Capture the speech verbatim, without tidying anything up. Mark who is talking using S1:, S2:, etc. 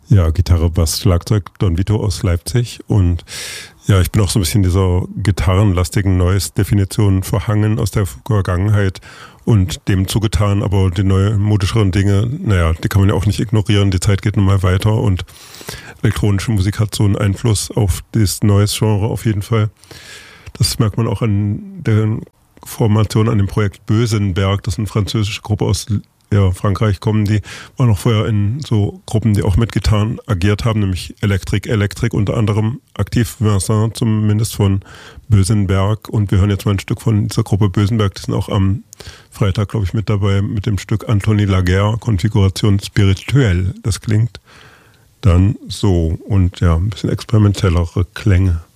S1: Ja, Gitarre, Bass, Schlagzeug, Don Vito aus Leipzig. Und ja, ich bin auch so ein bisschen dieser gitarrenlastigen Noise-Definition verhangen aus der Vergangenheit und dem zugetan, aber die neuen modischeren Dinge, naja, die kann man ja auch nicht ignorieren, die Zeit geht nun mal weiter und elektronische Musik hat so einen Einfluss auf das Noise-Genre auf jeden Fall. Das merkt man auch an der Formation, an dem Projekt Bösenberg, das ist eine französische Gruppe aus ja, Frankreich kommen, die waren noch vorher in so Gruppen, die auch mit Gitarren agiert haben, nämlich Electric Electric unter anderem aktiv, Vincent zumindest von Bösenberg, und wir hören jetzt mal ein Stück von dieser Gruppe Bösenberg, die sind auch am Freitag, glaube ich, mit dabei mit dem Stück Anthony Laguerre, Konfiguration spirituell. Das klingt dann so und ja, ein bisschen experimentellere Klänge.